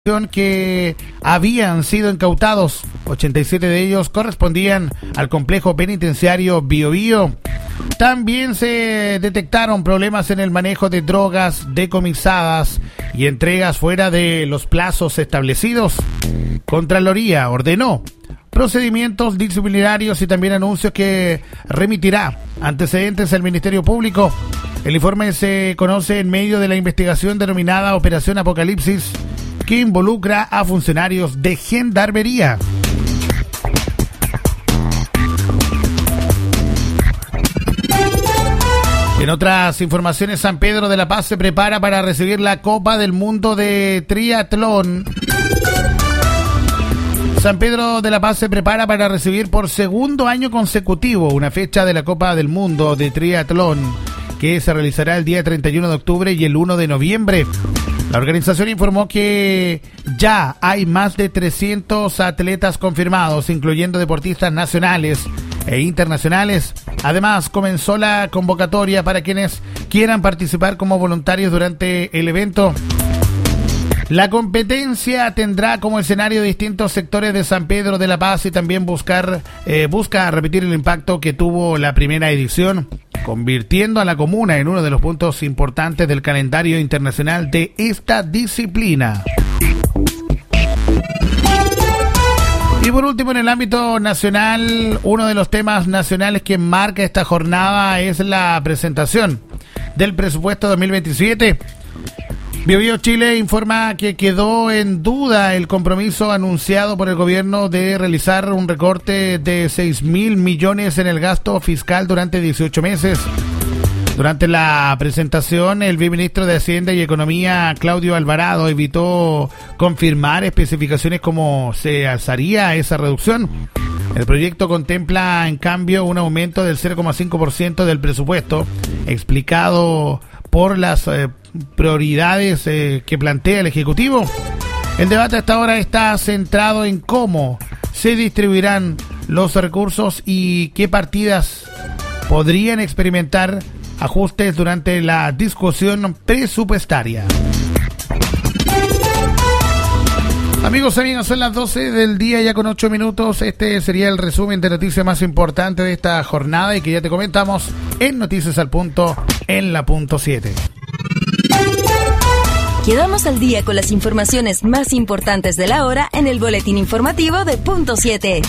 que habían sido incautados. 87 de ellos correspondían al complejo penitenciario Biobío. También se detectaron problemas en el manejo de drogas decomisadas y entregas fuera de los plazos establecidos. Contraloría ordenó procedimientos disciplinarios y también anuncios que remitirá antecedentes al Ministerio Público. El informe se conoce en medio de la investigación denominada Operación Apocalipsis, que involucra a funcionarios de Gendarmería. En otras informaciones, San Pedro de la Paz se prepara para recibir la Copa del Mundo de Triatlón. San Pedro de la Paz se prepara para recibir por segundo año consecutivo una fecha de la Copa del Mundo de Triatlón, que se realizará el día 31 de octubre y el 1 de noviembre. La organización informó que ya hay más de 300 atletas confirmados, incluyendo deportistas nacionales e internacionales. Además, comenzó la convocatoria para quienes quieran participar como voluntarios durante el evento. La competencia tendrá como escenario distintos sectores de San Pedro de la Paz y también busca repetir el impacto que tuvo la primera edición, convirtiendo a la comuna en uno de los puntos importantes del calendario internacional de esta disciplina. Y por último, en el ámbito nacional, uno de los temas nacionales que marca esta jornada es la presentación del presupuesto 2027. Biobío Chile informa que quedó en duda el compromiso anunciado por el gobierno de realizar un recorte de 6.000 millones en el gasto fiscal durante 18 meses. Durante la presentación, el viceministro de Hacienda y Economía, Claudio Alvarado, evitó confirmar especificaciones cómo se alzaría esa reducción. El proyecto contempla, en cambio, un aumento del 0,5% del presupuesto, explicado por las prioridades que plantea el Ejecutivo. El debate hasta ahora está centrado en cómo se distribuirán los recursos y qué partidas podrían experimentar ajustes durante la discusión presupuestaria. Amigos, son las 12 del día ya con 8 minutos. Este sería el resumen de noticias más importante de esta jornada y que ya te comentamos en Noticias al Punto en la punto 7. Quedamos al día con las informaciones más importantes de la hora en el boletín informativo de punto 7.